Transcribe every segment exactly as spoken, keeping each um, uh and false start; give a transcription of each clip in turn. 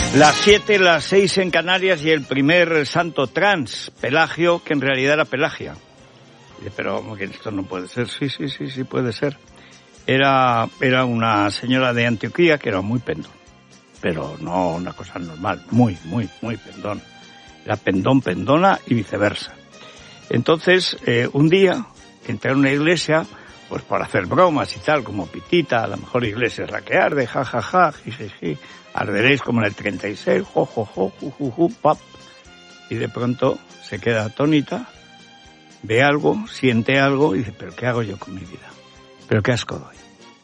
Las siete, las seis en Canarias y el primer santo trans, Pelagio, que en realidad era Pelagia. Pero esto no puede ser. Sí, sí, sí, sí puede ser. Era, era una señora de Antioquía que era muy pendón. Pero no una cosa normal, muy, muy, muy pendón. Era pendón, pendona y viceversa. Entonces, eh, un día, entré a una iglesia, pues para hacer bromas y tal, como pitita, la mejor iglesia es la que arde, ja, ja, ja, jijiji, arderéis como en el treinta y seis, jo, jo, jo, ju, ju, ju, pap. Y de pronto se queda atónita, ve algo, siente algo y dice, ¿pero qué hago yo con mi vida? ¿Pero qué asco doy?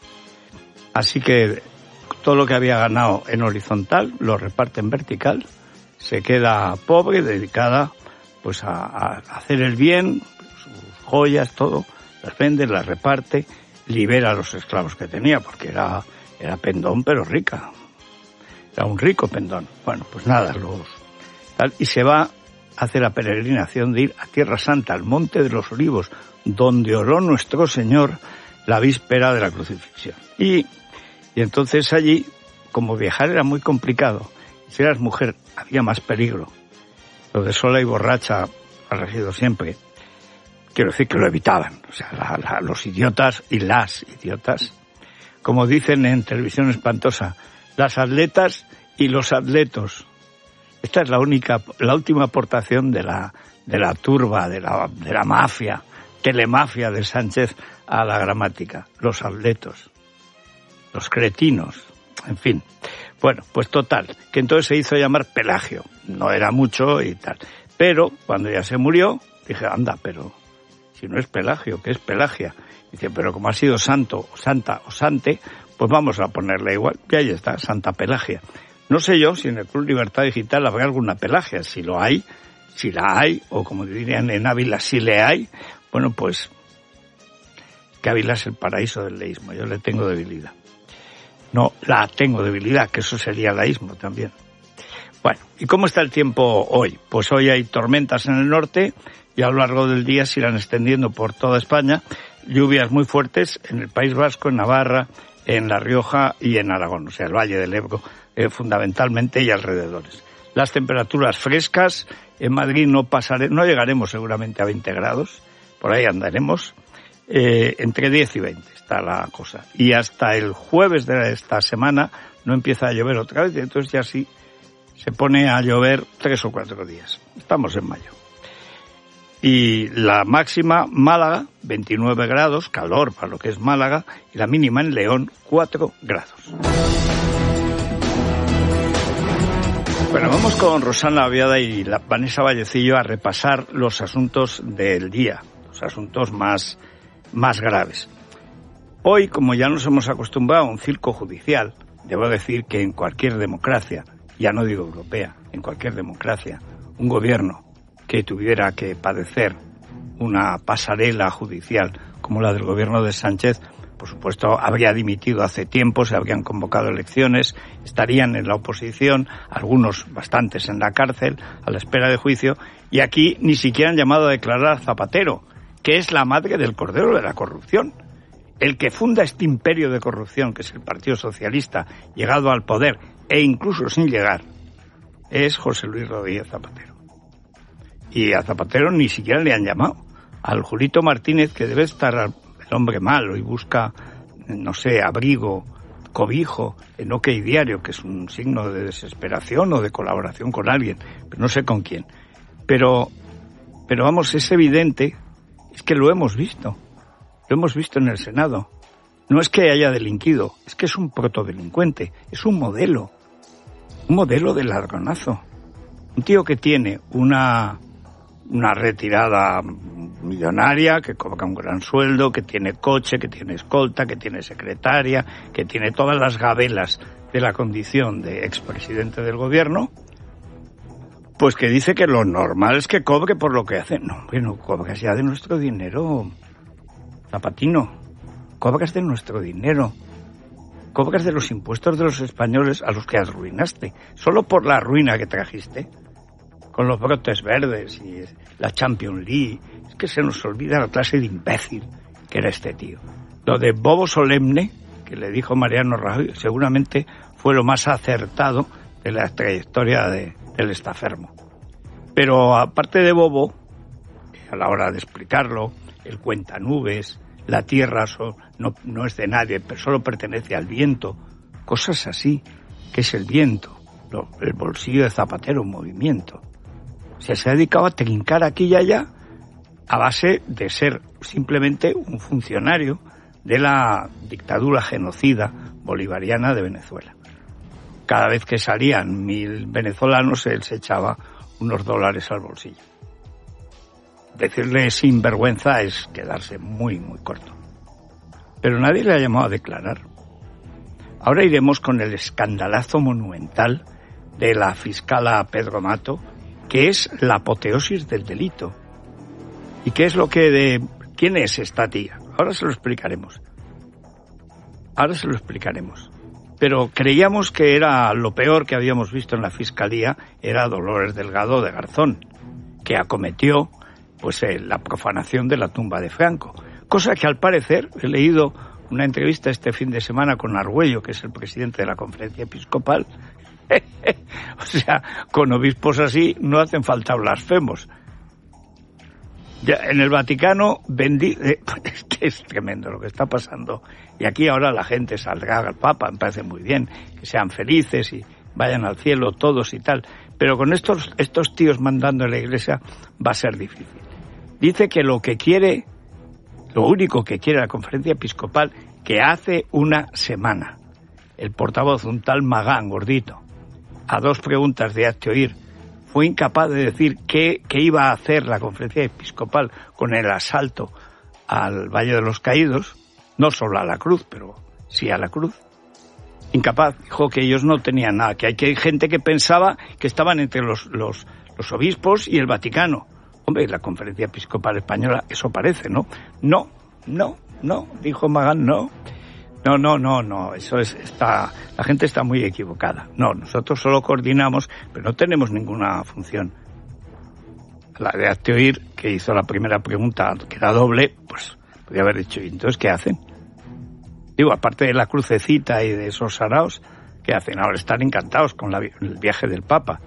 Así que todo lo que había ganado en horizontal lo reparte en vertical, se queda pobre, dedicada pues a, a hacer el bien, sus joyas, todo, las vende, las reparte, libera a los esclavos que tenía, porque era, era pendón pero rica, era un rico pendón. Bueno, pues nada, los tal, y se va a hacer la peregrinación de ir a Tierra Santa, al Monte de los Olivos, donde oró nuestro Señor la víspera de la crucifixión. Y, y entonces allí, como viajar era muy complicado, si eras mujer había más peligro, lo de sola y borracha ha regido siempre. Quiero decir que lo evitaban. O sea, la, la, los idiotas y las idiotas, como dicen en Televisión Espantosa, las atletas y los atletos. Esta es la única, la última aportación de la, de la turba, de la, de la mafia, telemafia de Sánchez a la gramática. Los atletos, los cretinos, en fin. Bueno, pues total, que entonces se hizo llamar Pelagio. No era mucho y tal. Pero cuando ya se murió, dije, anda, pero si no es Pelagio, ¿qué es Pelagia? Dice, pero como ha sido santo, o santa o sante, pues vamos a ponerle igual. Y ahí está, Santa Pelagia. No sé yo si en el Club Libertad Digital habrá alguna Pelagia. Si lo hay, si la hay, o como dirían en Ávila, si le hay, bueno, pues que Ávila es el paraíso del leísmo. Yo le tengo debilidad. No, la tengo debilidad, que eso sería laísmo también. Bueno, ¿y cómo está el tiempo hoy? Pues hoy hay tormentas en el norte y a lo largo del día se irán extendiendo por toda España. Lluvias muy fuertes en el País Vasco, en Navarra, en La Rioja y en Aragón, o sea, el Valle del Ebro, eh, fundamentalmente y alrededores. Las temperaturas frescas, en Madrid no pasaré, no llegaremos seguramente a veinte grados, por ahí andaremos, eh, entre diez y veinte está la cosa. Y hasta el jueves de esta semana no empieza a llover otra vez, y entonces ya sí se pone a llover tres o cuatro días. Estamos en mayo. Y la máxima, Málaga, veintinueve grados, calor para lo que es Málaga, y la mínima en León, cuatro grados. Bueno, vamos con Rosana Aviada y la Vanessa Vallecillo a repasar los asuntos del día, los asuntos más, más graves. Hoy, como ya nos hemos acostumbrado a un circo judicial, debo decir que en cualquier democracia, ya no digo europea, en cualquier democracia, un gobierno que tuviera que padecer una pasarela judicial como la del gobierno de Sánchez, por supuesto, habría dimitido hace tiempo, se habrían convocado elecciones, estarían en la oposición, algunos bastantes en la cárcel, a la espera de juicio, y aquí ni siquiera han llamado a declarar a Zapatero, que es la madre del cordero de la corrupción. El que funda este imperio de corrupción, que es el Partido Socialista, llegado al poder, e incluso sin llegar, es José Luis Rodríguez Zapatero. Y a Zapatero ni siquiera le han llamado. Al Julito Martínez, que debe estar el hombre malo y busca, no sé, abrigo, cobijo, en OK Diario, que es un signo de desesperación o de colaboración con alguien, pero no sé con quién. Pero, pero vamos, es evidente, es que lo hemos visto. Lo hemos visto en el Senado. No es que haya delinquido, es que es un protodelincuente, es un modelo. Un modelo de ladronazo. Un tío que tiene una, una retirada millonaria, que cobra un gran sueldo, que tiene coche, que tiene escolta, que tiene secretaria, que tiene todas las gabelas de la condición de expresidente del gobierno, pues que dice que lo normal es que cobre por lo que hace. No, hombre, no cobras ya de nuestro dinero, Zapatino. Cobras de nuestro dinero. Cobras de los impuestos de los españoles a los que arruinaste. Solo por la ruina que trajiste. Con los brotes verdes y la Champions League. Es que se nos olvida la clase de imbécil que era este tío. Lo de bobo solemne, que le dijo Mariano Rajoy, seguramente fue lo más acertado de la trayectoria de, del estafermo. Pero aparte de bobo, a la hora de explicarlo, el cuentanubes, la tierra so, no, no es de nadie, pero solo pertenece al viento, cosas así, que es el viento, lo, el bolsillo de Zapatero en movimiento. O sea, se ha dedicado a trincar aquí y allá a base de ser simplemente un funcionario de la dictadura genocida bolivariana de Venezuela. Cada vez que salían mil venezolanos, él se echaba unos dólares al bolsillo. Decirle sinvergüenza es quedarse muy, muy corto. Pero nadie le ha llamado a declarar. Ahora iremos con el escandalazo monumental de la fiscala Pedro Mato, que es la apoteosis del delito. ¿Y qué es lo que de... ¿Quién es esta tía? Ahora se lo explicaremos. Ahora se lo explicaremos. Pero creíamos que era lo peor que habíamos visto en la Fiscalía, era Dolores Delgado de Garzón, que acometió pues eh, la profanación de la tumba de Franco. Cosa que al parecer, he leído una entrevista este fin de semana con Argüello, que es el presidente de la Conferencia Episcopal. O sea, con obispos así no hacen falta blasfemos. Ya, en el Vaticano bendi- eh, es que es tremendo lo que está pasando. Y aquí ahora la gente saldrá al Papa, me parece muy bien, que sean felices y vayan al cielo todos y tal. Pero con estos, estos tíos mandando en la Iglesia va a ser difícil. Dice que lo que quiere, lo único que quiere la Conferencia Episcopal, que hace una semana, el portavoz, un tal Magán, gordito, a dos preguntas de hazte oír, fue incapaz de decir qué, qué iba a hacer la Conferencia Episcopal con el asalto al Valle de los Caídos, no solo a la cruz, pero sí a la cruz. Incapaz, dijo que ellos no tenían nada, que hay, que hay gente que pensaba que estaban entre los, los, los obispos y el Vaticano. Hombre, la Conferencia Episcopal Española, eso parece, ¿no? No, no, no, dijo Magán, no. No, no, no, no, eso es, está, la gente está muy equivocada. No, nosotros solo coordinamos, pero no tenemos ninguna función. La de hazte oír, que hizo la primera pregunta, que era doble, pues podría haber dicho, ¿y entonces qué hacen? Digo, aparte de la crucecita y de esos saraos, ¿qué hacen? Ahora están encantados con la, el viaje del Papa.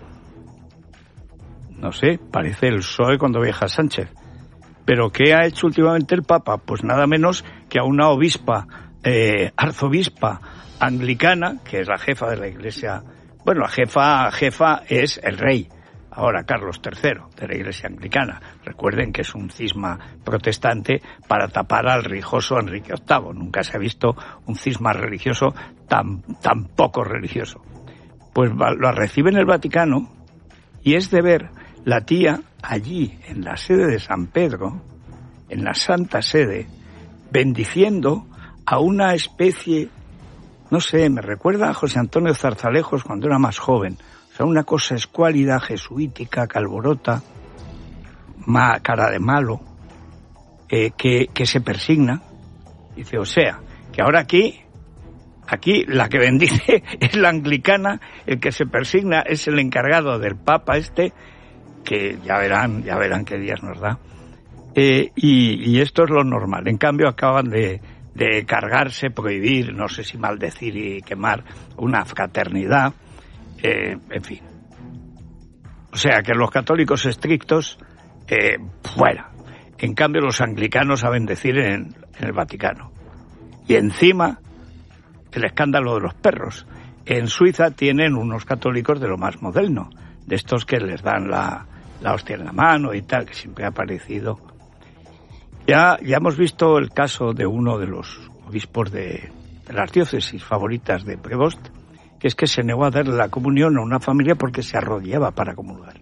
No sé, parece el P S O E cuando viaja Sánchez. ¿Pero qué ha hecho últimamente el Papa? Pues nada menos que a una obispa, eh, arzobispa anglicana, que es la jefa de la Iglesia. Bueno, la jefa, jefa es el rey, ahora Carlos tercero, de la Iglesia anglicana. Recuerden que es un cisma protestante para tapar al religioso Enrique octavo. Nunca se ha visto un cisma religioso tan, tan poco religioso. Pues lo recibe en el Vaticano y es de ver la tía allí, en la sede de San Pedro, en la Santa Sede, bendiciendo a una especie, no sé, me recuerda a José Antonio Zarzalejos cuando era más joven. O sea, una cosa escuálida, jesuítica, calborota, ma, cara de malo, eh, que, que se persigna. Dice, o sea, que ahora aquí, aquí la que bendice es la anglicana, el que se persigna es el encargado del Papa este, que ya verán, ya verán qué días nos da. Eh, y, y esto es lo normal. En cambio acaban de, de cargarse, prohibir, no sé si maldecir y quemar una fraternidad, eh, en fin. O sea que los católicos estrictos, eh, fuera. En cambio los anglicanos saben decir en, en el Vaticano. Y encima, el escándalo de los perros. En Suiza tienen unos católicos de lo más moderno, de estos que les dan la, la hostia en la mano y tal, que siempre ha parecido. Ya, ya hemos visto el caso de uno de los obispos de, de las diócesis favoritas de Prevost, que es que se negó a darle la comunión a una familia porque se arrodillaba para comulgar.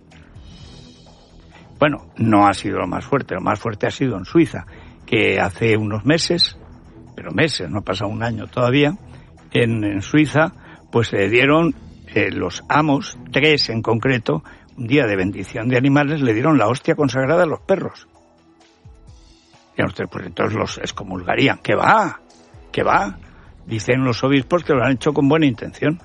Bueno, no ha sido lo más fuerte, lo más fuerte ha sido en Suiza, que hace unos meses, pero meses, no ha pasado un año todavía, en, en Suiza, pues le dieron eh, los amos, tres en concreto, un día de bendición de animales, le dieron la hostia consagrada a los perros. Y a ustedes, pues entonces los excomulgarían. ¿Qué va? ¿Qué va? Dicen los obispos que lo han hecho con buena intención.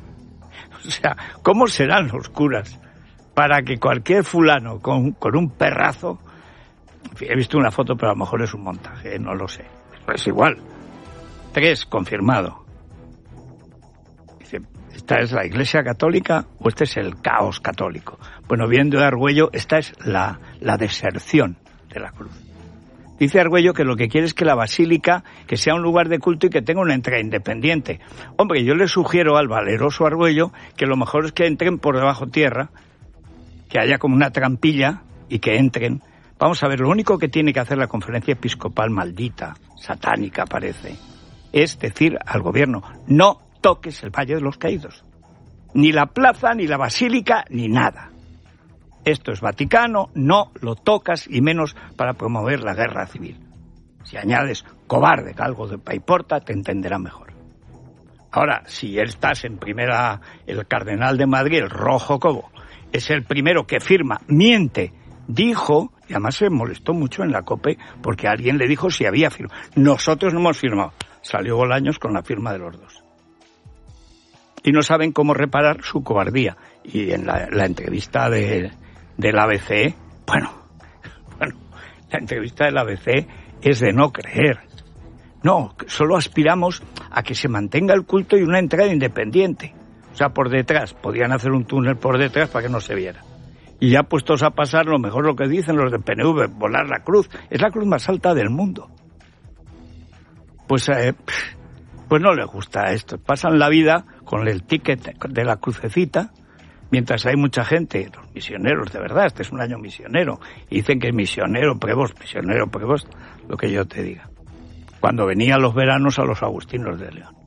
O sea, ¿cómo serán los curas para que cualquier fulano con, con un perrazo... En fin, he visto una foto, pero a lo mejor es un montaje, no lo sé. Pero es igual. Tres, confirmado. Dice, ¿Esta es la Iglesia Católica o este es el caos católico? Bueno, viendo de Argüello, esta es la, la deserción de la cruz. Dice Argüello que lo que quiere es que la basílica que sea un lugar de culto y que tenga una entrada independiente. Hombre, yo le sugiero al valeroso Argüello que lo mejor es que entren por debajo tierra, que haya como una trampilla y que entren. Vamos a ver, lo único que tiene que hacer la conferencia episcopal maldita, satánica parece, es decir al gobierno, no toques el Valle de los Caídos. Ni la plaza, ni la basílica, ni nada. Esto es Vaticano, no lo tocas, y menos para promover la guerra civil. Si añades cobarde, que algo de importa, te entenderán mejor. Ahora, si estás en primera, el cardenal de Madrid, el Rojo Cobo, es el primero que firma, miente, dijo, y además se molestó mucho en la COPE porque alguien le dijo si había firmado. Nosotros no hemos firmado. Salió Bolaños con la firma de los dos. Y no saben cómo reparar su cobardía. Y en la, la entrevista de, del A B C, bueno, bueno, la entrevista del A B C es de no creer. No, solo aspiramos a que se mantenga el culto y una entrada independiente. O sea, por detrás, podían hacer un túnel por detrás para que no se viera. Y ya puestos a pasar, lo mejor lo que dicen los del P N V, volar la cruz. Es la cruz más alta del mundo. Pues, eh, pues no les gusta esto. Pasan la vida con el ticket de la crucecita, mientras hay mucha gente, los misioneros, de verdad, este es un año misionero, y dicen que misionero, prevost, misionero, prevost, lo que yo te diga. Cuando venían los veranos a los agustinos de León.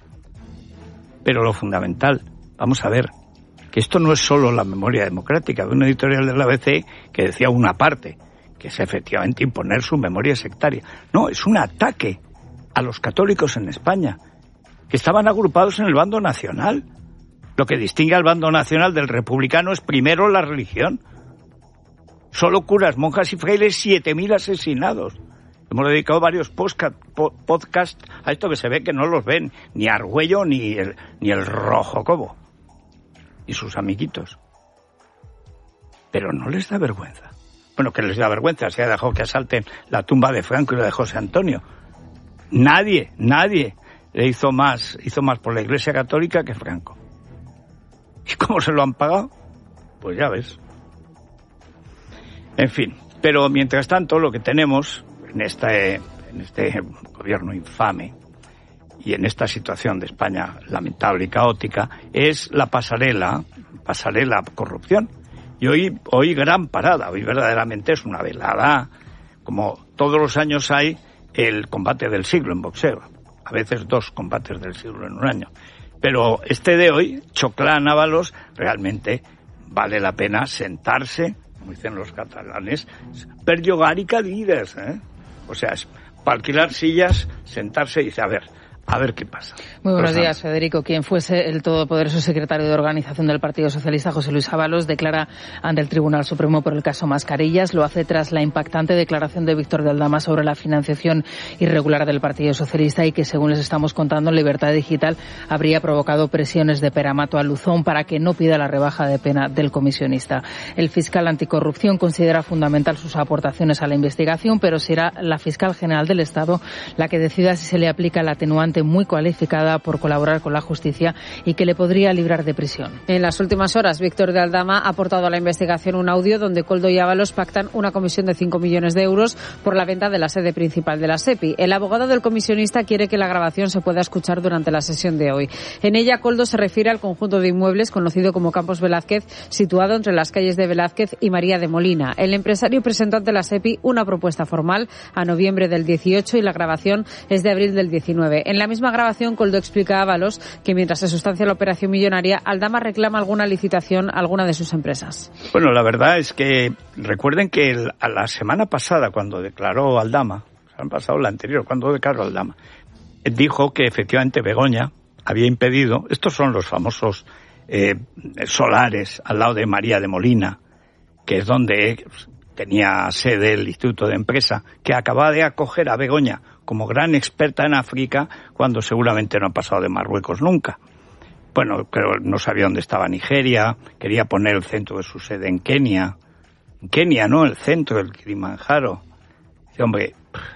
Pero lo fundamental, vamos a ver, que esto no es solo la memoria democrática. Había una editorial del A B C que decía una parte, que es efectivamente imponer su memoria sectaria. No, es un ataque a los católicos en España, que estaban agrupados en el bando nacional. Lo que distingue al bando nacional del republicano es primero la religión. Solo curas, monjas y frailes, siete mil asesinados. Hemos dedicado varios podcasts a esto que se ve que no los ven ni Argüello ni el, ni el Rojo Cobo y sus amiguitos. Pero no les da vergüenza. Bueno, que les da vergüenza, se ha dejado que asalten la tumba de Franco y la de José Antonio. Nadie, nadie le hizo más, hizo más por la Iglesia Católica que Franco. ¿Y cómo se lo han pagado? Pues ya ves. En fin, pero mientras tanto lo que tenemos en este, en este gobierno infame y en esta situación de España lamentable y caótica es la pasarela, pasarela corrupción. Y hoy, hoy gran parada, hoy verdaderamente es una velada, como todos los años hay el combate del siglo en boxeo, a veces dos combates del siglo en un año. Pero este de hoy, Choclán Ábalos, realmente vale la pena sentarse, como dicen los catalanes, per llogar y cadires, ¿eh? O sea, es para alquilar sillas, sentarse y decir, a ver, a ver qué pasa. Muy buenos Rosana. días, Federico. Quien fuese el todopoderoso secretario de organización del Partido Socialista, José Luis Ábalos, declara ante el Tribunal Supremo por el caso Mascarillas. Lo hace tras la impactante declaración de Víctor de Aldama sobre la financiación irregular del Partido Socialista y que, según les estamos contando, en Libertad Digital habría provocado presiones de Peramato a Luzón para que no pida la rebaja de pena del comisionista. El fiscal anticorrupción considera fundamental sus aportaciones a la investigación, pero será la fiscal general del Estado la que decida si se le aplica la atenuante muy cualificada por colaborar con la justicia y que le podría librar de prisión. En las últimas horas, Víctor de Aldama ha aportado a la investigación un audio donde Koldo y Ábalos pactan una comisión de cinco millones de euros por la venta de la sede principal de la SEPI. El abogado del comisionista quiere que la grabación se pueda escuchar durante la sesión de hoy. En ella, Koldo se refiere al conjunto de inmuebles conocido como Campos Velázquez, situado entre las calles de Velázquez y María de Molina. El empresario presentó ante la SEPI una propuesta formal a noviembre del dieciocho y la grabación es de abril del diecinueve. En la misma grabación, Koldo explica a Ábalos que mientras se sustancia la operación millonaria, Aldama reclama alguna licitación a alguna de sus empresas. Bueno, la verdad es que recuerden que el, a la semana pasada, cuando declaró Aldama, la semana pasada o la anterior, cuando declaró Aldama, dijo que efectivamente Begoña había impedido, estos son los famosos eh, solares al lado de María de Molina, que es donde tenía sede el Instituto de Empresa, que acababa de acoger a Begoña como gran experta en África, cuando seguramente no ha pasado de Marruecos nunca. Bueno, pero no sabía dónde estaba Nigeria, quería poner el centro de su sede en Kenia. En Kenia, ¿no? El centro del Kilimanjaro. Dice, hombre,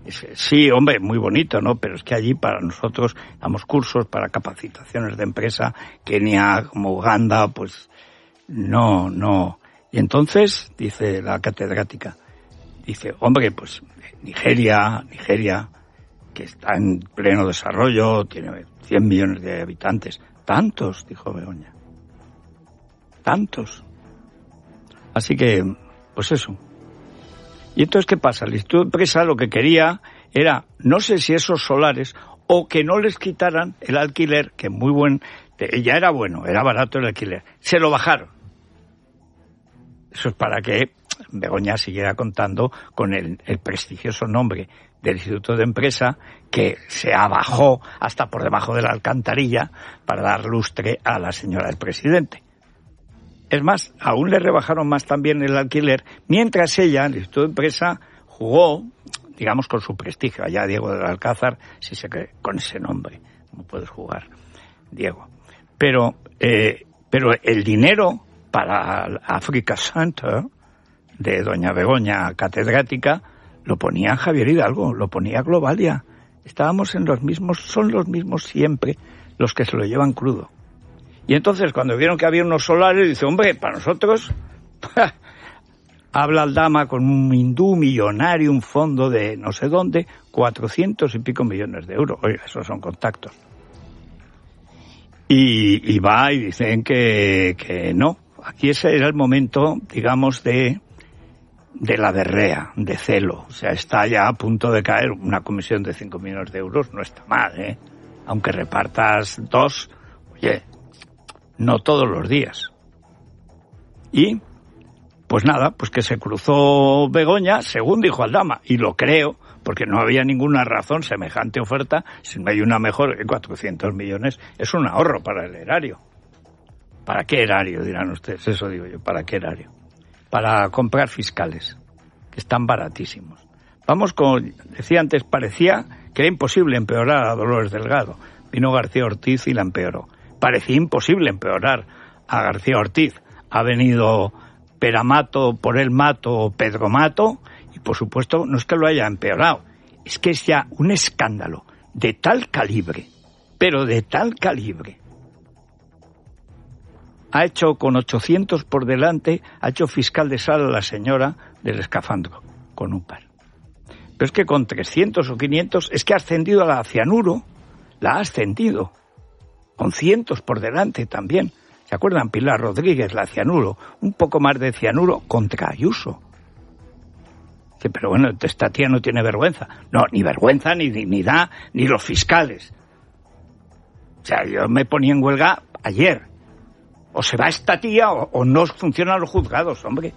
Sí, hombre, muy bonito, ¿no? Pero es que allí para nosotros damos cursos para capacitaciones de empresa, Kenia, como Uganda, pues no, no. Y entonces, dice la catedrática, dice, hombre, pues Nigeria, Nigeria, que está en pleno desarrollo, tiene cien millones de habitantes. Tantos, dijo Begoña. Tantos. Así que, pues eso. Y entonces, ¿qué pasa? El Instituto de Empresa lo que quería era, no sé si esos solares, o que no les quitaran el alquiler, que muy buen, ya era bueno, era barato el alquiler. Se lo bajaron. Eso es para que Begoña siguiera contando con el, el prestigioso nombre del Instituto de Empresa, que se abajó hasta por debajo de la alcantarilla para dar lustre a la señora del presidente. Es más, aún le rebajaron más también el alquiler, mientras ella, el Instituto de Empresa, jugó, digamos, con su prestigio. Allá Diego del Alcázar, si se cree, con ese nombre, ¿cómo puedes jugar, Diego? Pero, eh, pero el dinero para Africa Center de doña Begoña, catedrática, lo ponía Javier Hidalgo, lo ponía Globalia. Estábamos en los mismos, son los mismos siempre los que se lo llevan crudo. Y entonces, cuando vieron que había unos solares, dice, hombre, para nosotros, habla Aldama con un hindú millonario, un fondo de no sé dónde, cuatrocientos y pico millones de euros. Oiga, esos son contactos. Y, y va y dicen que, que no. Aquí ese era el momento, digamos, de, de la berrea, de celo. O sea, está ya a punto de caer una comisión de cinco millones de euros. No está mal, ¿eh? Aunque repartas dos, oye, no todos los días. Y, pues nada, pues que se cruzó Begoña, según dijo Aldama, y lo creo, porque no había ninguna razón semejante oferta, si no hay una mejor, que cuatrocientos millones es un ahorro para el erario. ¿Para qué erario, dirán ustedes? Eso digo yo, ¿para qué erario? Para comprar fiscales, que están baratísimos. Vamos con, decía antes, parecía que era imposible empeorar a Dolores Delgado. Vino García Ortiz y la empeoró. Parecía imposible empeorar a García Ortiz. Ha venido Peramato, por el Mato o Pedro Mato, y por supuesto no es que lo haya empeorado, es que es ya un escándalo de tal calibre, pero de tal calibre. Ha hecho con ochocientos por delante, ha hecho fiscal de sala a la señora del escafandro, con un par. Pero es que con trescientos o quinientos, es que ha ascendido a la cianuro, la ha ascendido, con cientos por delante también. ¿Se acuerdan? Pilar Rodríguez, la cianuro, un poco más de cianuro contra Ayuso. Sí, pero bueno, esta tía no tiene vergüenza. No, ni vergüenza, ni dignidad, ni los fiscales. O sea, yo me ponía en huelga ayer. O se va esta tía o, o no funcionan los juzgados, hombre.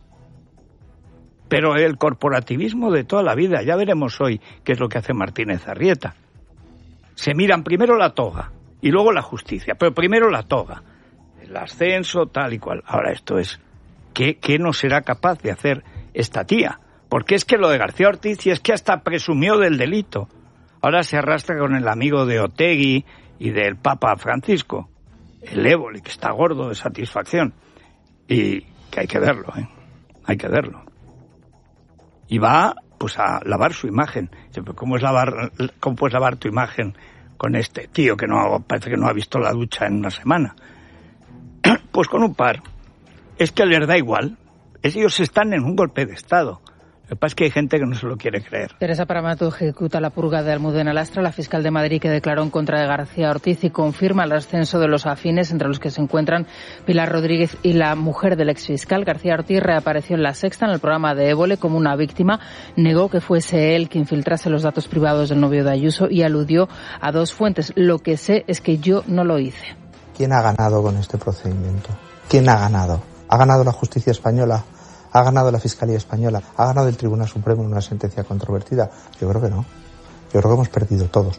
Pero el corporativismo de toda la vida, ya veremos hoy qué es lo que hace Martínez Arrieta. Se miran primero la toga y luego la justicia, pero primero la toga. El ascenso, tal y cual. Ahora esto es, ¿qué, qué no será capaz de hacer esta tía? Porque es que lo de García Ortiz, y es que hasta presumió del delito. Ahora se arrastra con el amigo de Otegi y del Papa Francisco, el Évoli, que está gordo de satisfacción. Y que hay que verlo, ¿eh? Hay que verlo. Y va, pues, a lavar su imagen. ¿Cómo es lavar, cómo puedes lavar tu imagen con este tío que no parece que no ha visto la ducha en una semana? Pues con un par. Es que les da igual. Ellos están en un golpe de Estado. Lo que pasa es que hay gente que no se lo quiere creer. Teresa Paramato ejecuta la purga de Almudena Lastra, la fiscal de Madrid que declaró en contra de García Ortiz, y confirma el ascenso de los afines, entre los que se encuentran Pilar Rodríguez y la mujer del exfiscal. García Ortiz reapareció en La Sexta, en el programa de Évole, como una víctima. Negó que fuese él quien filtrase los datos privados del novio de Ayuso y aludió a dos fuentes. Lo que sé es que yo no lo hice. ¿Quién ha ganado con este procedimiento? ¿Quién ha ganado? ¿Ha ganado la justicia española? ¿Ha ganado la Fiscalía Española? ¿Ha ganado el Tribunal Supremo en una sentencia controvertida? Yo creo que no. Yo creo que hemos perdido todos.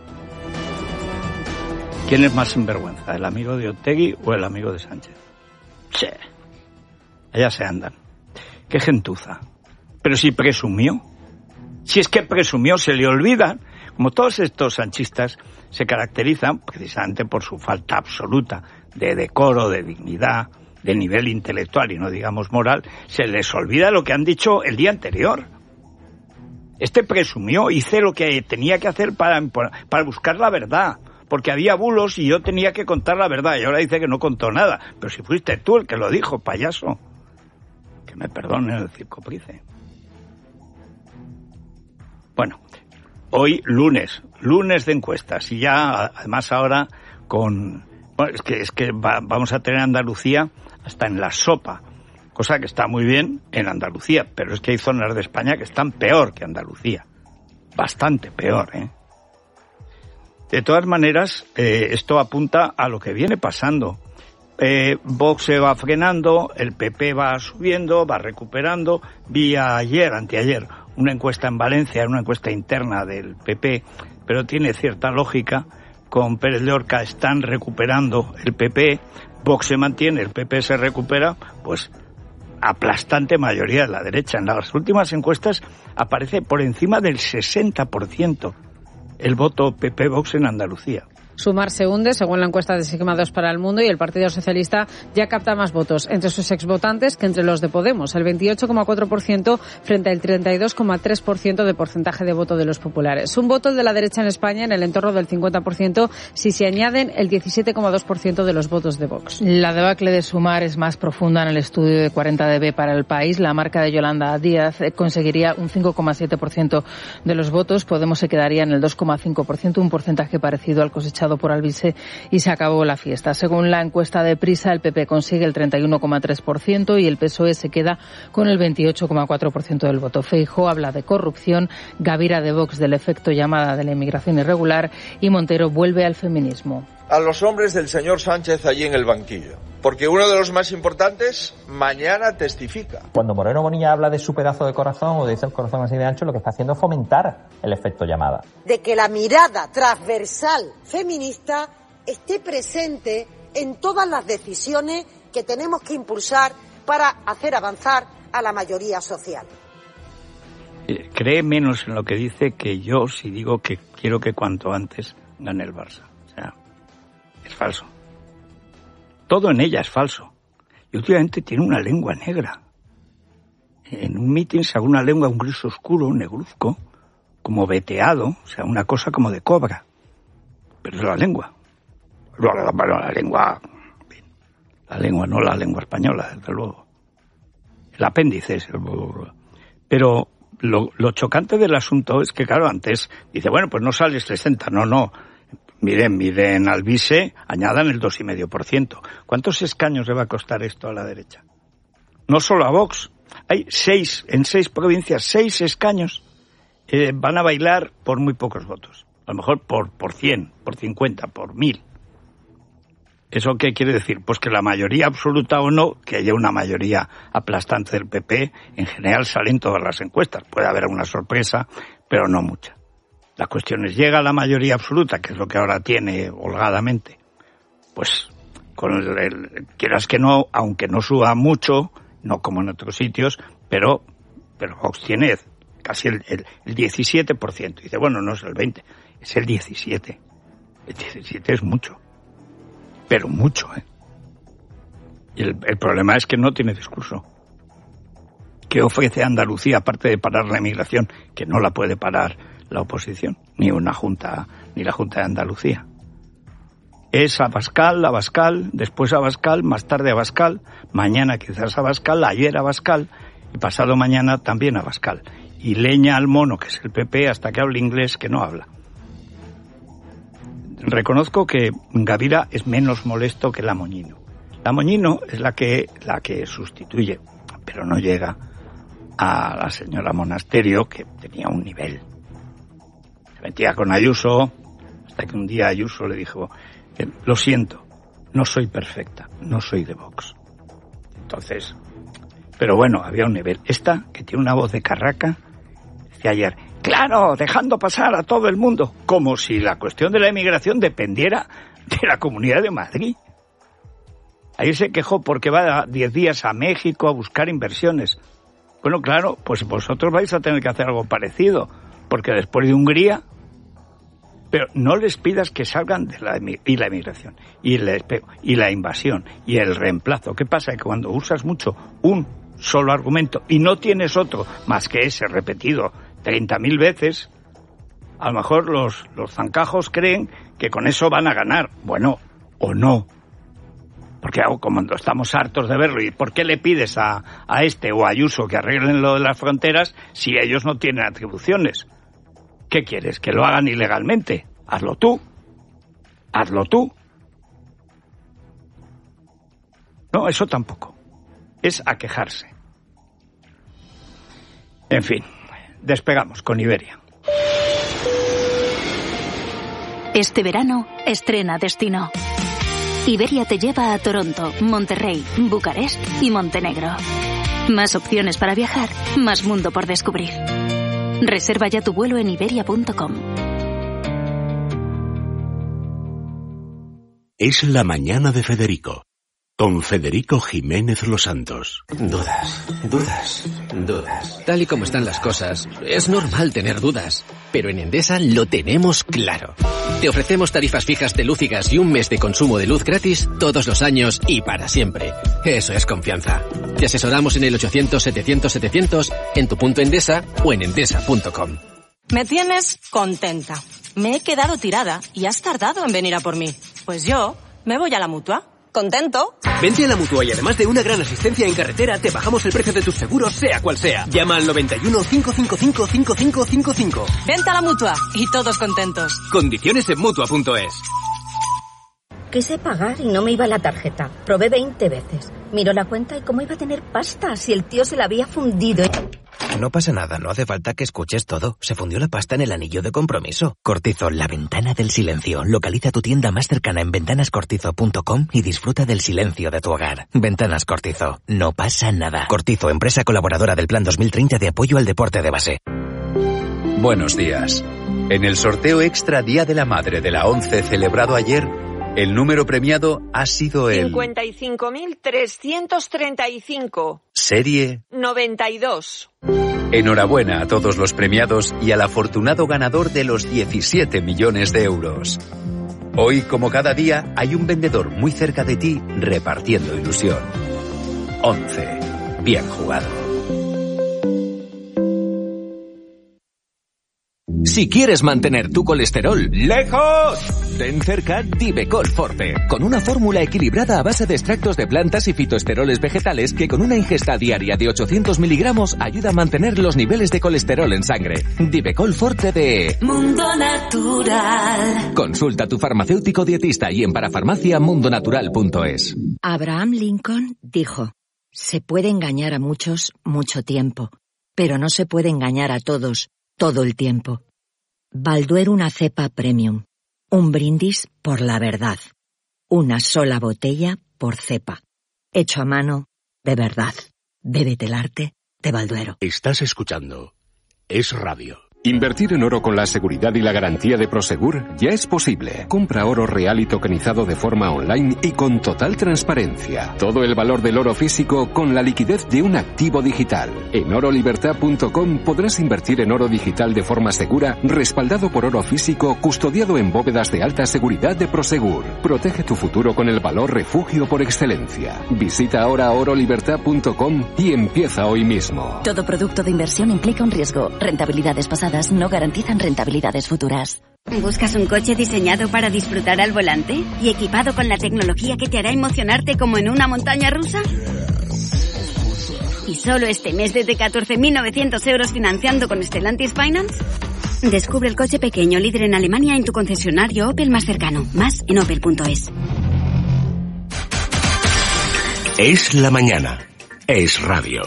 ¿Quién es más sinvergüenza, el amigo de Otegi o el amigo de Sánchez? Sí. Allá se andan. Qué gentuza. Pero si presumió. Si es que presumió, se le olvida. Como todos estos sanchistas se caracterizan precisamente por su falta absoluta de decoro, de dignidad, de nivel intelectual y no digamos moral, se les olvida lo que han dicho el día anterior. Este presumió, hice lo que tenía que hacer para, para buscar la verdad, porque había bulos y yo tenía que contar la verdad, y ahora dice que no contó nada. Pero si fuiste tú el que lo dijo, payaso. Que me perdonen el circo Price. Bueno, hoy lunes, lunes de encuestas, y ya además ahora con... Bueno, es que, es que va, vamos a tener Andalucía hasta en la sopa, cosa que está muy bien en Andalucía, pero es que hay zonas de España que están peor que Andalucía, bastante peor, ¿eh? De todas maneras, eh, esto apunta a lo que viene pasando. Eh, Vox se va frenando, el P P va subiendo, va recuperando. Vi ayer, anteayer, una encuesta en Valencia, una encuesta interna del P P, pero tiene cierta lógica. Con Pérez Llorca están recuperando el P P, Vox se mantiene, el P P se recupera, pues aplastante mayoría de la derecha. En las últimas encuestas aparece por encima del sesenta por ciento el voto P P-Vox en Andalucía. Sumar se hunde, según la encuesta de Sigma dos para El Mundo, y el Partido Socialista ya capta más votos entre sus exvotantes que entre los de Podemos, el veintiocho coma cuatro por ciento frente al treinta y dos coma tres por ciento de porcentaje de voto de los populares. Un voto de la derecha en España en el entorno del cincuenta por ciento si se añaden el diecisiete coma dos por ciento de los votos de Vox. La debacle de Sumar es más profunda en el estudio de cuarenta D B para El País. La marca de Yolanda Díaz conseguiría un cinco coma siete por ciento de los votos. Podemos se quedaría en el dos coma cinco por ciento, un porcentaje parecido al cosechado por Alvise, y se acabó la fiesta. Según la encuesta de Prisa, el P P consigue el treinta y uno coma tres por ciento y el P S O E se queda con el veintiocho coma cuatro por ciento del voto. Feijóo habla de corrupción, Gavira de Vox del efecto llamada de la inmigración irregular y Montero vuelve al feminismo. A los hombres del señor Sánchez allí en el banquillo, porque uno de los más importantes mañana testifica. Cuando Moreno Bonilla habla de su pedazo de corazón o dice el corazón así de ancho, lo que está haciendo es fomentar el efecto llamada. De que la mirada transversal feminista esté presente en todas las decisiones que tenemos que impulsar para hacer avanzar a la mayoría social. Cree menos en lo que dice que yo si digo que quiero que cuanto antes gane el Barça. O sea, es falso. Todo en ella es falso. Y últimamente tiene una lengua negra. En un mitin saca una lengua, un gris oscuro, un negruzco, como veteado, o sea, una cosa como de cobra. Pero es la lengua. Bueno, la lengua... La lengua, no la lengua española, desde luego. El apéndice es el... Pero lo, lo chocante del asunto es que, claro, antes dice, bueno, pues no sales sesenta, no, no. Miren, miren, Alvise, añadan el dos coma cinco por ciento. ¿Cuántos escaños le va a costar esto a la derecha? No solo a Vox. Hay seis, en seis provincias, seis escaños. Eh, van a bailar por muy pocos votos. A lo mejor por, por cien, por cincuenta, por mil. ¿Eso qué quiere decir? Pues que la mayoría absoluta o no, que haya una mayoría aplastante del P P, en general salen todas las encuestas. Puede haber una sorpresa, pero no mucha. La cuestión es, llega a la mayoría absoluta, que es lo que ahora tiene holgadamente, pues con el, el quieras que no, aunque no suba mucho, no como en otros sitios, pero pero Vox tiene casi el, el, el diecisiete por ciento. Dice, bueno, no es el veinte, es el diecisiete. El diecisiete es mucho, pero mucho, ¿eh? Y el, el problema es que no tiene discurso. ¿Qué ofrece Andalucía, aparte de parar la inmigración, que no la puede parar la oposición, ni una junta, ni la Junta de Andalucía? Es Abascal, Abascal, después Abascal, más tarde Abascal, mañana quizás Abascal, ayer Abascal, y pasado mañana también Abascal. Y leña al mono, que es el P P, hasta que hable inglés, que no habla. Reconozco que Gavira es menos molesto que la Moñino. La Moñino es la que, la que sustituye, pero no llega a la señora Monasterio, que tenía un nivel. Se metía con Ayuso, hasta que un día Ayuso le dijo, lo siento, no soy perfecta, no soy de Vox. Entonces, pero bueno, había un nivel. Esta, que tiene una voz de carraca, decía ayer, claro, dejando pasar a todo el mundo, como si la cuestión de la inmigración dependiera de la Comunidad de Madrid. Ahí se quejó porque va diez días a México a buscar inversiones. Bueno, claro, pues vosotros vais a tener que hacer algo parecido, porque después de Hungría, pero no les pidas que salgan de la, y la inmigración, y, el, y la invasión, y el reemplazo. ¿Qué pasa? Que cuando usas mucho un solo argumento y no tienes otro más que ese repetido treinta mil veces, a lo mejor los, los zancajos creen que con eso van a ganar. Bueno, o no. Porque como estamos hartos de verlo, ¿y por qué le pides a, a este o a Ayuso que arreglen lo de las fronteras si ellos no tienen atribuciones? ¿Qué quieres? ¿Que lo hagan ilegalmente? Hazlo tú. Hazlo tú. No, eso tampoco. Es a quejarse. En fin, despegamos con Iberia. Este verano, estrena destino. Iberia te lleva a Toronto, Monterrey, Bucarest y Montenegro. Más opciones para viajar, más mundo por descubrir. Reserva ya tu vuelo en iberia punto com. Es la mañana de Federico, con Federico Jiménez Los Santos. Dudas, dudas, dudas. Tal y como están las cosas, es normal tener dudas. Pero en Endesa lo tenemos claro. Te ofrecemos tarifas fijas de luz y gas y un mes de consumo de luz gratis todos los años y para siempre. Eso es confianza. Te asesoramos en el ochocientos setecientos setecientos, en tu punto Endesa o en endesa punto com. Me tienes contenta. Me he quedado tirada y has tardado en venir a por mí. Pues yo me voy a la Mutua. ¿Contento? Vente a la Mutua y además de una gran asistencia en carretera, te bajamos el precio de tus seguros, sea cual sea. Llama al noventa y uno, cinco cinco cinco, cinco cinco cinco cinco. Vente a la Mutua y todos contentos. Condiciones en Mutua punto es. Quise pagar y no me iba la tarjeta. Probé veinte veces. Miró la cuenta y cómo iba a tener pasta si el tío se la había fundido. No pasa nada, no hace falta que escuches todo. Se fundió la pasta en el anillo de compromiso. Cortizo, la ventana del silencio. Localiza tu tienda más cercana en ventanas cortizo punto com y disfruta del silencio de tu hogar. Ventanas Cortizo, no pasa nada. Cortizo, empresa colaboradora del Plan dos mil treinta de apoyo al deporte de base. Buenos días. En el sorteo extra Día de la Madre de la ONCE celebrado ayer, el número premiado ha sido el... cincuenta y cinco mil trescientos treinta y cinco. Serie... noventa y dos. Enhorabuena a todos los premiados y al afortunado ganador de los diecisiete millones de euros. Hoy, como cada día, hay un vendedor muy cerca de ti repartiendo ilusión. ONCE. Bien jugado. Si quieres mantener tu colesterol lejos, ten cerca Divecol Forte, con una fórmula equilibrada a base de extractos de plantas y fitoesteroles vegetales que con una ingesta diaria de ochocientos miligramos ayuda a mantener los niveles de colesterol en sangre. Divecol Forte de Mundo Natural. Consulta a tu farmacéutico dietista y en parafarmacia mundo natural punto es. Abraham Lincoln dijo: se puede engañar a muchos mucho tiempo, pero no se puede engañar a todos todo el tiempo. Balduero, una cepa premium. Un brindis por la verdad. Una sola botella por cepa. Hecho a mano, de verdad. Bébete el arte de Balduero. Estás escuchando Es Radio. Invertir en oro con la seguridad y la garantía de Prosegur ya es posible. Compra oro real y tokenizado de forma online y con total transparencia. Todo el valor del oro físico con la liquidez de un activo digital. En oro libertad punto com podrás invertir en oro digital de forma segura, respaldado por oro físico, custodiado en bóvedas de alta seguridad de Prosegur. Protege tu futuro con el valor refugio por excelencia. Visita ahora oro libertad punto com y empieza hoy mismo. Todo producto de inversión implica un riesgo. Rentabilidades pasadas no garantizan rentabilidades futuras. ¿Buscas un coche diseñado para disfrutar al volante y equipado con la tecnología que te hará emocionarte como en una montaña rusa? ¿Y solo este mes desde catorce mil novecientos euros financiando con Stellantis Finance? Descubre el coche pequeño líder en Alemania en tu concesionario Opel más cercano. Más en opel punto es. Es la mañana. Es Radio.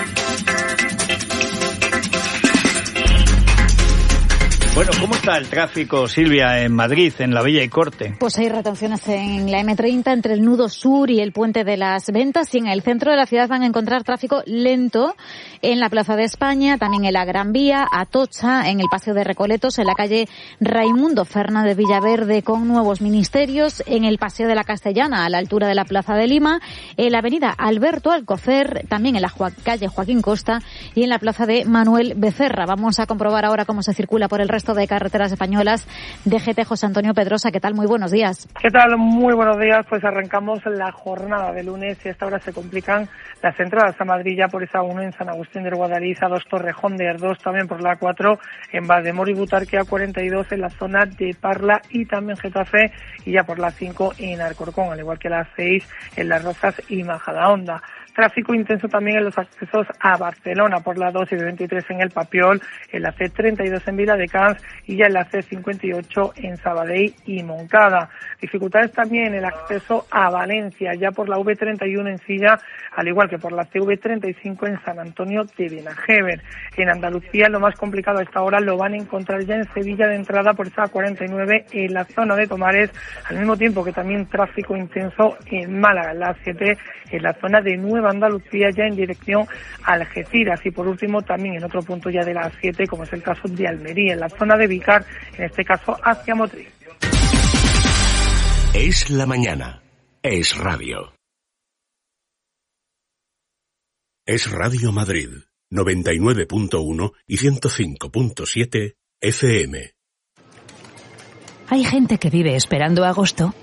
Bueno, ¿cómo está el tráfico, Silvia, en Madrid, en la Bella y Corte? Pues hay retenciones en la eme treinta entre el nudo sur y el puente de las Ventas, y en el centro de la ciudad van a encontrar tráfico lento en la Plaza de España, también en la Gran Vía, Atocha, en el Paseo de Recoletos, en la calle Raimundo Fernández Villaverde con nuevos ministerios, en el Paseo de la Castellana, a la altura de la Plaza de Lima, en la avenida Alberto Alcocer, también en la calle Joaquín Costa y en la Plaza de Manuel Becerra. Vamos a comprobar ahora cómo se circula por el resto resto de carreteras españolas. D G T, José Antonio Pedrosa, ¿qué tal? Muy buenos días. ¿Qué tal? Muy buenos días. Pues arrancamos la jornada de lunes y a esta hora se complican las entradas a Madrid ya por esa uno en San Agustín del Guadalís, A dos Torrejón de Ardós, también por la cuatro en Valdemoro y Butarque, A cuarenta y dos en la zona de Parla y también Getafe, y ya por la cinco en Alcorcón, al igual que la seis en Las Rozas y Majadahonda. Tráfico intenso también en los accesos a Barcelona por la dos y veintitrés en el Papiol, en la C treinta y dos en Viladecans y ya en la C cincuenta y ocho en Sabadell y Moncada. Dificultades también en el acceso a Valencia, ya por la V treinta y uno en Silla, al igual que por la C V treinta y cinco en San Antonio de Benajever. En Andalucía lo más complicado a esta hora lo van a encontrar ya en Sevilla de entrada por esa cuarenta y nueve en la zona de Tomares, al mismo tiempo que también tráfico intenso en Málaga, en la siete en la zona de Nueva Andalucía ya en dirección a Algeciras, y por último también en otro punto ya de las siete, como es el caso de Almería, en la zona de Vicar, en este caso hacia Motril. Es la mañana. Es radio. Es Radio Madrid, noventa y nueve punto uno y ciento cinco punto siete F M. Hay gente que vive esperando agosto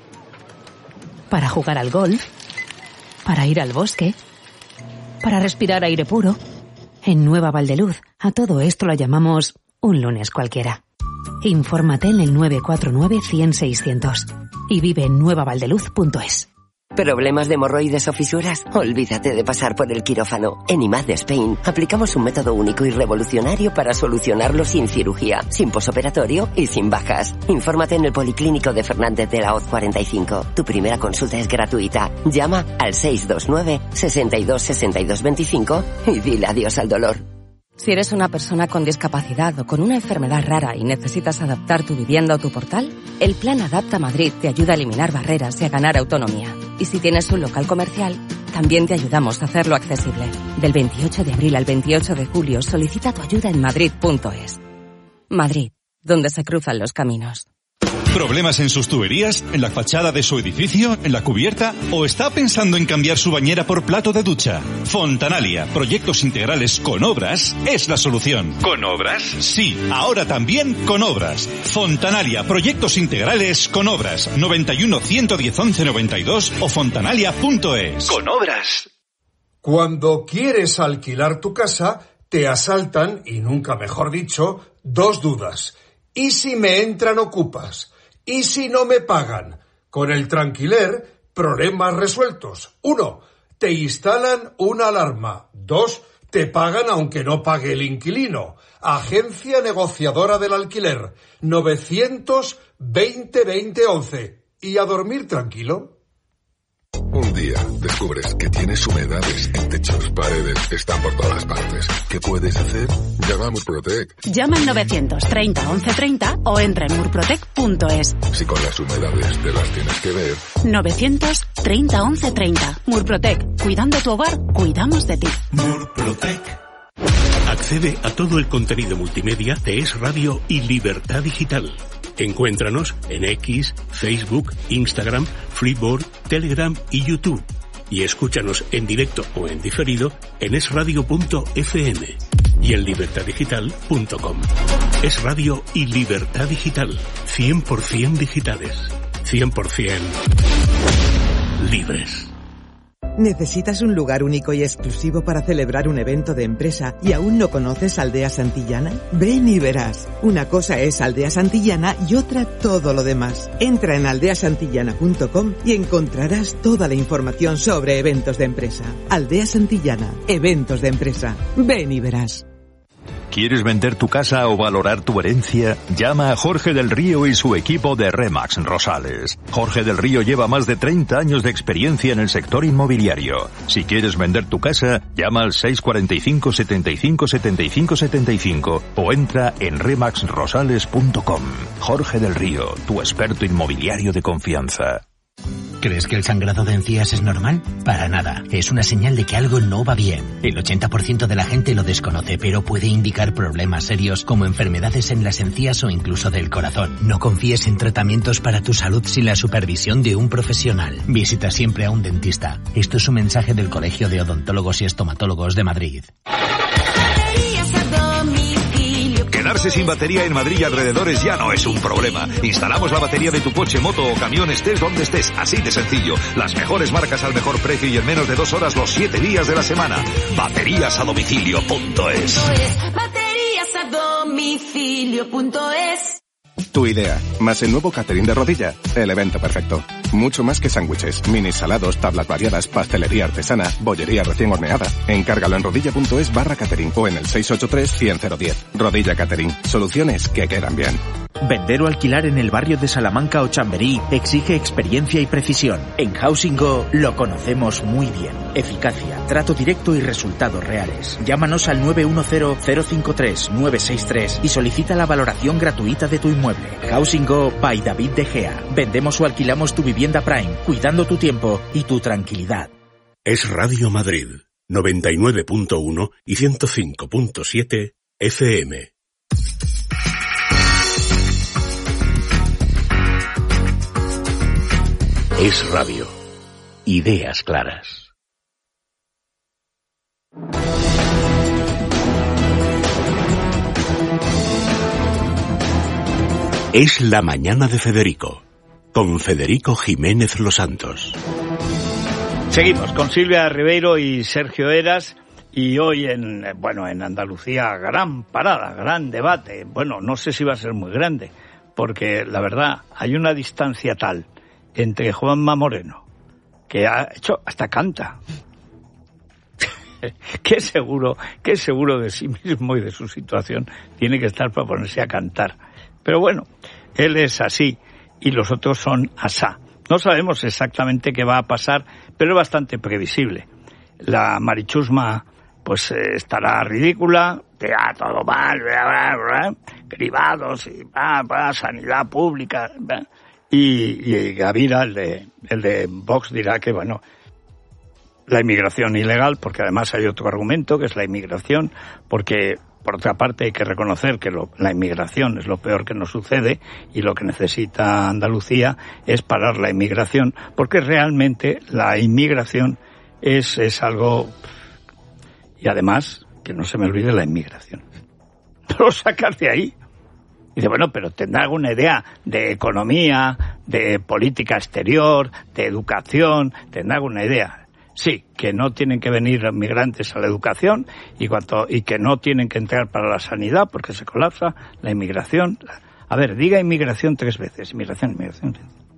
para jugar al golf, para ir al bosque, para respirar aire puro. En Nueva Valdeluz, a todo esto lo llamamos un lunes cualquiera. Infórmate en el nueve cuatro nueve, cien, seiscientos y vive en nueva valdeluz punto es. ¿Problemas de hemorroides o fisuras? Olvídate de pasar por el quirófano. En I M A D Spain aplicamos un método único y revolucionario para solucionarlo sin cirugía, sin posoperatorio y sin bajas. Infórmate en el Policlínico de Fernández de la Hoz cuarenta y cinco. Tu primera consulta es gratuita. Llama al seis dos nueve, sesenta y dos, sesenta y dos veinticinco y dile adiós al dolor. Si eres una persona con discapacidad o con una enfermedad rara y necesitas adaptar tu vivienda o tu portal, el Plan Adapta Madrid te ayuda a eliminar barreras y a ganar autonomía. Y si tienes un local comercial, también te ayudamos a hacerlo accesible. Del veintiocho de abril al veintiocho de julio, solicita tu ayuda en madrid punto es. Madrid, donde se cruzan los caminos. ¿Problemas en sus tuberías? ¿En la fachada de su edificio? ¿En la cubierta? ¿O está pensando en cambiar su bañera por plato de ducha? Fontanalia, proyectos integrales con obras, es la solución. ¿Con obras? Sí, ahora también con obras. Fontanalia, proyectos integrales con obras. noventa y uno, ciento diez, once noventa y dos o fontanalia punto es. Con obras. Cuando quieres alquilar tu casa, te asaltan, y nunca mejor dicho, dos dudas. ¿Y si me entran ocupas? ¿Y si no me pagan? Con el Tranquiler, problemas resueltos. Uno, te instalan una alarma. Dos, te pagan aunque no pague el inquilino. Agencia negociadora del alquiler. novecientos veinte, veinte, once. ¿Y a dormir tranquilo? Un día descubres que tienes humedades en techos, paredes, están por todas partes. ¿Qué puedes hacer? Llama a Murprotec. Llama al novecientos treinta, once treinta o entra en murprotec punto es. Si con las humedades te las tienes que ver. novecientos treinta, once treinta. Murprotec. Cuidando tu hogar, cuidamos de ti. Murprotec. Accede a todo el contenido multimedia de Es Radio y Libertad Digital. Encuéntranos en X, Facebook, Instagram, Flipboard, Telegram y YouTube. Y escúchanos en directo o en diferido en es radio punto efe eme y en libertad digital punto com. Es Radio y Libertad Digital. cien por ciento digitales. cien por ciento libres. ¿Necesitas un lugar único y exclusivo para celebrar un evento de empresa y aún no conoces Aldea Santillana? Ven y verás. Una cosa es Aldea Santillana y otra todo lo demás. Entra en aldea santillana punto com y encontrarás toda la información sobre eventos de empresa. Aldea Santillana, eventos de empresa. Ven y verás. ¿Quieres vender tu casa o valorar tu herencia? Llama a Jorge del Río y su equipo de Remax Rosales. Jorge del Río lleva más de treinta años de experiencia en el sector inmobiliario. Si quieres vender tu casa, llama al seis cuatro cinco, setenta y cinco, setenta y cinco, setenta y cinco o entra en remax rosales punto com. Jorge del Río, tu experto inmobiliario de confianza. ¿Crees que el sangrado de encías es normal? Para nada. Es una señal de que algo no va bien. El ochenta por ciento de la gente lo desconoce, pero puede indicar problemas serios como enfermedades en las encías o incluso del corazón. No confíes en tratamientos para tu salud sin la supervisión de un profesional. Visita siempre a un dentista. Esto es un mensaje del Colegio de Odontólogos y Estomatólogos de Madrid. Quedarse sin batería en Madrid y alrededores ya no es un problema. Instalamos la batería de tu coche, moto o camión, estés donde estés. Así de sencillo. Las mejores marcas al mejor precio y en menos de dos horas los siete días de la semana. Baterías a domicilio punto es. Baterías a domicilio punto es. Tu idea, más el nuevo catering de Rodilla, el evento perfecto. Mucho más que sándwiches, mini salados, tablas variadas, pastelería artesana, bollería recién horneada. Encárgalo en rodilla.es barra catering o en el seis ocho tres, cien, cero diez. Rodilla Catering, soluciones que quedan bien. Vender o alquilar en el barrio de Salamanca o Chamberí exige experiencia y precisión. En Housing Go lo conocemos muy bien. Eficacia, trato directo y resultados reales. Llámanos al nueve uno cero, cero cinco tres, nueve seis tres y solicita la valoración gratuita de tu inmueble. Housing Go by David De Gea. Vendemos o alquilamos tu vivienda Prime, cuidando tu tiempo y tu tranquilidad. Es Radio Madrid, noventa y nueve punto uno y ciento cinco punto siete F M. Es radio. Ideas claras. Es la mañana de Federico, con Federico Jiménez Los Santos. Seguimos con Silvia Ribeiro y Sergio Eras, y hoy en, bueno, en Andalucía, gran parada, gran debate. Bueno, no sé si va a ser muy grande, porque la verdad hay una distancia tal entre Juanma Moreno, que ha hecho, hasta canta, que seguro, que seguro de sí mismo y de su situación tiene que estar para ponerse a cantar. Pero bueno, él es así y los otros son asá. No sabemos exactamente qué va a pasar, pero es bastante previsible. La Marichusma pues eh, estará ridícula, que ah, todo mal, bla, bla, bla, cribados y bla, bla, sanidad pública, bla. Y, y Gavira, el de, el de Vox, dirá que, bueno, la inmigración ilegal, porque además hay otro argumento, que es la inmigración, porque, por otra parte, hay que reconocer que lo, la inmigración es lo peor que nos sucede y lo que necesita Andalucía es parar la inmigración, porque realmente la inmigración es, es algo... Y además, que no se me olvide la inmigración. Pero sacar de ahí... Y dice, bueno, pero tendrá alguna idea de economía, de política exterior, de educación, tendrá alguna idea. Sí, que no tienen que venir los migrantes a la educación y, cuanto, y que no tienen que entrar para la sanidad porque se colapsa la inmigración. A ver, diga inmigración tres veces. Inmigración, inmigración.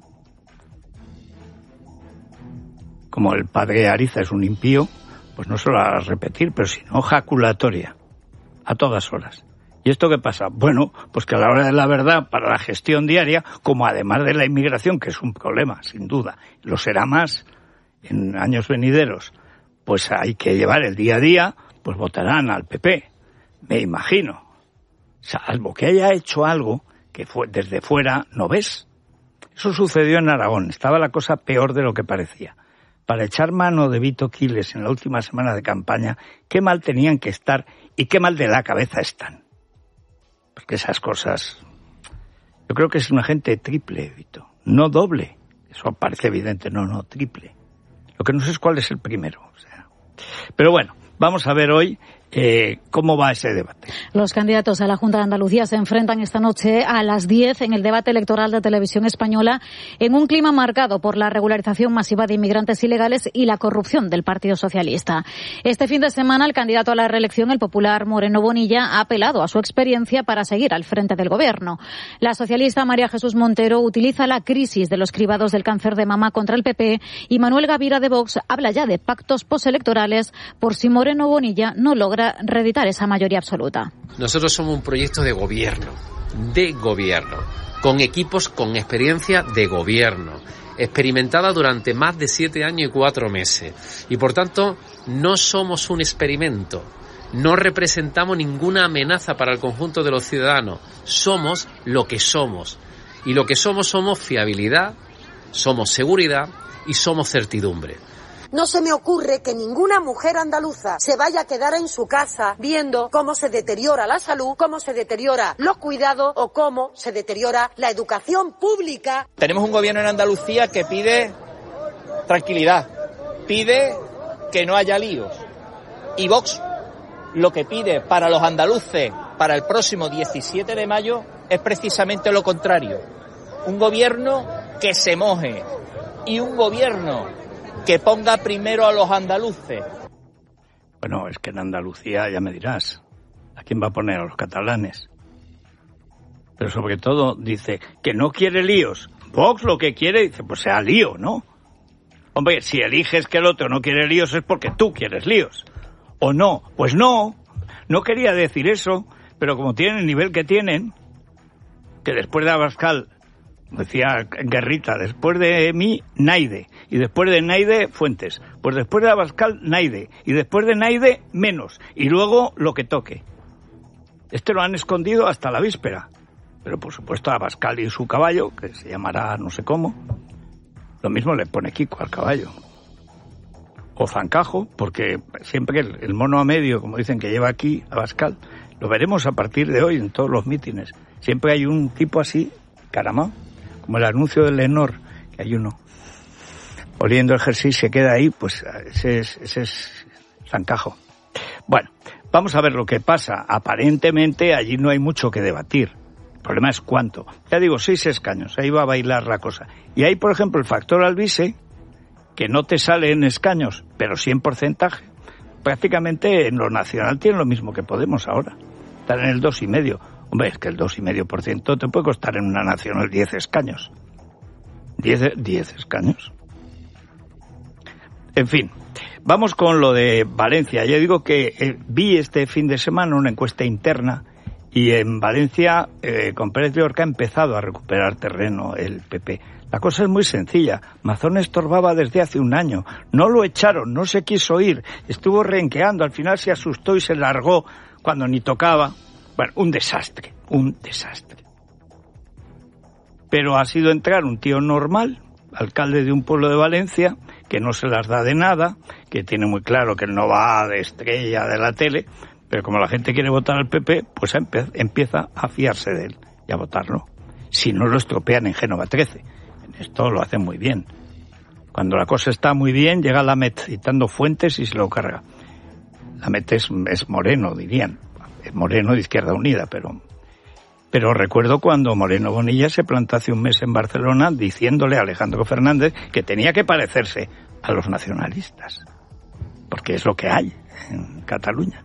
Como el padre Ariza es un impío, pues no solo a repetir, pero sino jaculatoria, a todas horas. ¿Y esto qué pasa? Bueno, pues que a la hora de la verdad, para la gestión diaria, como además de la inmigración, que es un problema, sin duda, lo será más en años venideros, pues hay que llevar el día a día, pues votarán al P P, me imagino. Salvo que haya hecho algo que fue desde fuera no ves. Eso sucedió en Aragón, estaba la cosa peor de lo que parecía. Para echar mano de Vito Quiles en la última semana de campaña, qué mal tenían que estar y qué mal de la cabeza están. Porque esas cosas... Yo creo que es una gente triple, Vito. No doble. Eso parece evidente. No, no, triple. Lo que no sé es cuál es el primero. O sea. Pero bueno, vamos a ver hoy eh, cómo va ese debate. Los candidatos a la Junta de Andalucía se enfrentan esta noche a las diez en el debate electoral de Televisión Española en un clima marcado por la regularización masiva de inmigrantes ilegales y la corrupción del Partido Socialista. Este fin de semana el candidato a la reelección, el popular Moreno Bonilla, ha apelado a su experiencia para seguir al frente del gobierno. La socialista María Jesús Montero utiliza la crisis de los cribados del cáncer de mama contra el P P y Manuel Gavira de Vox habla ya de pactos postelectorales por si Moreno Bonilla no logra reeditar esa mayoría absoluta. Nosotros somos un proyecto de gobierno, de gobierno, con equipos con experiencia de gobierno, experimentada durante más de siete años y cuatro meses. Y por tanto, no somos un experimento, no representamos ninguna amenaza para el conjunto de los ciudadanos, somos lo que somos. Y lo que somos, somos fiabilidad, somos seguridad y somos certidumbre. No se me ocurre que ninguna mujer andaluza se vaya a quedar en su casa viendo cómo se deteriora la salud, cómo se deteriora los cuidados o cómo se deteriora la educación pública. Tenemos un gobierno en Andalucía que pide tranquilidad, pide que no haya líos. Y Vox lo que pide para los andaluces, para el próximo diecisiete de mayo es precisamente lo contrario. Un gobierno que se moje y un gobierno que ponga primero a los andaluces. Bueno, es que en Andalucía ya me dirás, ¿a quién va a poner? A los catalanes. Pero sobre todo dice que no quiere líos. Vox lo que quiere, dice, pues sea lío, ¿no? Hombre, si eliges que el otro no quiere líos es porque tú quieres líos. ¿O no? Pues no, no quería decir eso, pero como tienen el nivel que tienen, que después de Abascal, decía Guerrita, después de mí, Naide, y después de Naide, Fuentes, pues después de Abascal, Naide, y después de Naide, menos, y luego lo que toque. Este lo han escondido hasta la víspera, pero por supuesto a Abascal y su caballo, que se llamará no sé cómo, lo mismo le pone Kiko al caballo. O Zancajo, porque siempre el, el mono a medio, como dicen que lleva aquí Abascal, lo veremos a partir de hoy en todos los mítines. Siempre hay un tipo así, caramao, como el anuncio del Lenor, que hay uno oliendo el jersey, se queda ahí, pues ese es, ese es Zancajo. Bueno, vamos a ver lo que pasa. Aparentemente allí no hay mucho que debatir. El problema es cuánto. Ya digo, seis escaños, ahí va a bailar la cosa. Y hay, por ejemplo, el factor Alvise, que no te sale en escaños, pero sí en porcentaje. Prácticamente en lo nacional tiene lo mismo que Podemos ahora. Están en el dos y medio. Hombre, es que el dos coma cinco por ciento te puede costar en una nacional diez escaños. diez escaños. En fin, vamos con lo de Valencia. Ya digo que eh, vi este fin de semana una encuesta interna y en Valencia, eh, con Pérez de Orca, ha empezado a recuperar terreno el P P. La cosa es muy sencilla. Mazón estorbaba desde hace un año. No lo echaron, no se quiso ir. Estuvo renqueando, al final se asustó y se largó cuando ni tocaba. Bueno, un desastre, un desastre. Pero ha sido entrar un tío normal, alcalde de un pueblo de Valencia, que no se las da de nada, que tiene muy claro que él no va de estrella de la tele, pero como la gente quiere votar al P P, pues empe- empieza a fiarse de él y a votarlo. Si no lo estropean en Génova trece. En esto lo hacen muy bien. Cuando la cosa está muy bien, llega la Met citando Fuentes y se lo carga. La Met es, es Moreno, dirían. Es Moreno de Izquierda Unida, pero... Pero recuerdo cuando Moreno Bonilla se plantó hace un mes en Barcelona diciéndole a Alejandro Fernández que tenía que parecerse a los nacionalistas. Porque es lo que hay en Cataluña.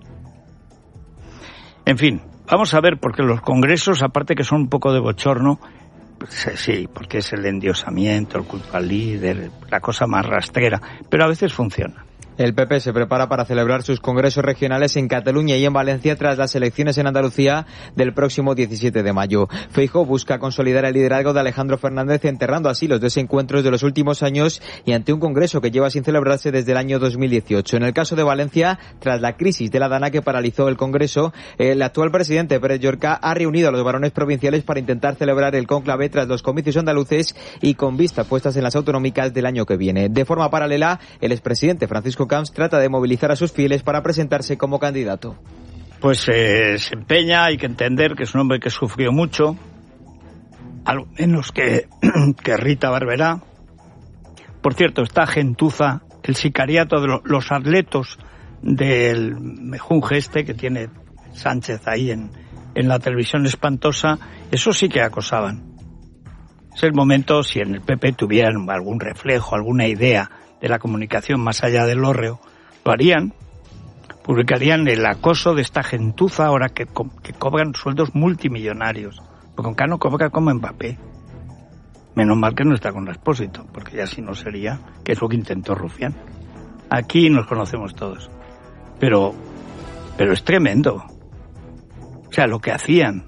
En fin, vamos a ver, porque los congresos, aparte que son un poco de bochorno, pues, sí, porque es el endiosamiento, el culto al líder, la cosa más rastrera, pero a veces funciona. El P P se prepara para celebrar sus congresos regionales en Cataluña y en Valencia tras las elecciones en Andalucía del próximo diecisiete de mayo. Feijóo busca consolidar el liderazgo de Alejandro Fernández, enterrando así los desencuentros de los últimos años y ante un congreso que lleva sin celebrarse desde el año dos mil dieciocho. En el caso de Valencia, tras la crisis de la Dana que paralizó el congreso, el actual presidente Pérez Llorca ha reunido a los varones provinciales para intentar celebrar el cónclave tras los comicios andaluces y con vistas puestas en las autonómicas del año que viene. De forma paralela, el expresidente Francisco Camps trata de movilizar a sus fieles para presentarse como candidato. Pues eh, se empeña, hay que entender que es un hombre que sufrió mucho, algo menos que, que Rita Barberá. Por cierto, está gentuza, el sicariato de lo, los atletos del mejunje este que tiene Sánchez ahí en, en la televisión espantosa, eso sí que acosaban. Es el momento, si en el P P tuvieran algún reflejo, alguna idea de la comunicación más allá del hórreo, lo harían, publicarían el acoso de esta gentuza ahora que, co- que cobran sueldos multimillonarios. Porque Cano cobra como Mbappé. Menos mal que no está con Expósito, porque ya si no sería, que es lo que intentó Rufián. Aquí nos conocemos todos. Pero, pero es tremendo. O sea, lo que hacían.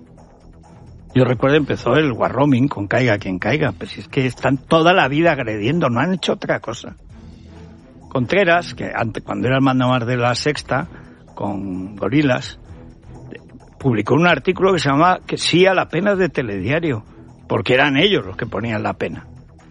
Yo recuerdo empezó el warroming con caiga quien caiga, pero si es que están toda la vida agrediendo, no han hecho otra cosa. Contreras, que antes, cuando era el mandamás de La Sexta, con Gorilas, publicó un artículo que se llamaba que sí a la pena de Telediario, porque eran ellos los que ponían la pena.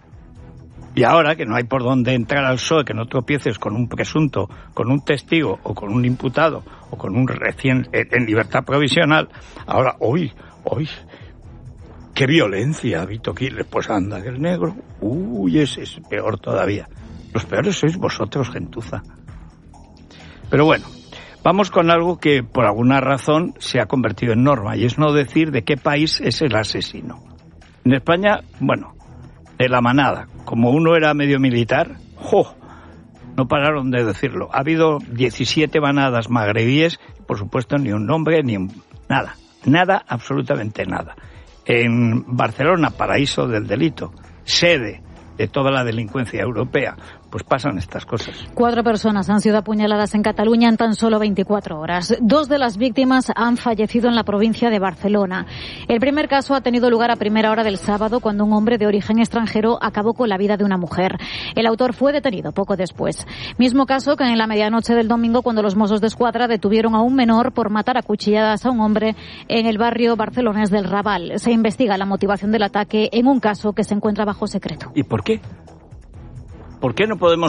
Y ahora que no hay por dónde entrar al P S O E, que no tropieces con un presunto, con un testigo o con un imputado o con un recién en libertad provisional, ahora, hoy, hoy, qué violencia, Vito Quiles, pues anda, que el negro, uy, ese es peor todavía. Los peores sois vosotros, gentuza. Pero bueno, Vamos con algo que por alguna razón se ha convertido en norma, y es no decir de qué país es el asesino. En España, bueno, de la manada. Como uno era medio militar, ¡jo!, no pararon de decirlo. Ha habido diecisiete manadas magrebíes, por supuesto ni un nombre, ni un... nada. Nada, absolutamente nada. En Barcelona, paraíso del delito, sede de toda la delincuencia europea, pues pasan estas cosas. Cuatro personas han sido apuñaladas en Cataluña en tan solo veinticuatro horas. Dos de las víctimas han fallecido en la provincia de Barcelona. El primer caso ha tenido lugar a primera hora del sábado, cuando un hombre de origen extranjero acabó con la vida de una mujer. El autor fue detenido poco después. Mismo caso que en la medianoche del domingo, cuando los Mossos de Escuadra detuvieron a un menor por matar a cuchilladas a un hombre en el barrio barcelonés del Raval. Se investiga la motivación del ataque en un caso que se encuentra bajo secreto. ¿Y por qué? ¿Por qué no podemos